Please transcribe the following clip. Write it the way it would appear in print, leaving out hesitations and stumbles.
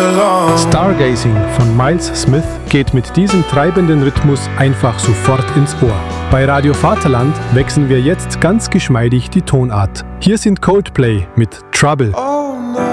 alone. Stargazing von Miles Smith geht mit diesem treibenden Rhythmus einfach sofort ins Ohr. Bei Radio Vaterland wechseln wir jetzt ganz geschmeidig die Tonart. Hier sind Coldplay mit Trouble.